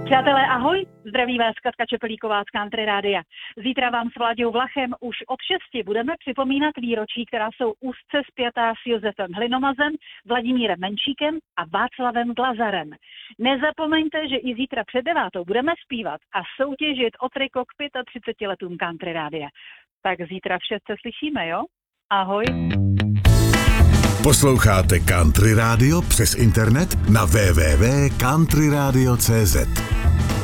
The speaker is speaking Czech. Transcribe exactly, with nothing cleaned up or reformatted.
Přátelé, ahoj, zdraví vás Katka Čepelíková z Country Rádia. Zítra vám s Vláďou Vlachem už od šesti budeme připomínat výročí, která jsou úzce spjatá s Josefem Hlinomazem, Vladimírem Menšíkem a Václavem Glazarem. Nezapomeňte, že i zítra před devátou budeme zpívat a soutěžit o triko k třiceti pěti letům Country Rádia. Tak zítra v šest se slyšíme, jo? Ahoj. Posloucháte Country Radio přes internet na w w w tečka country radio tečka c z.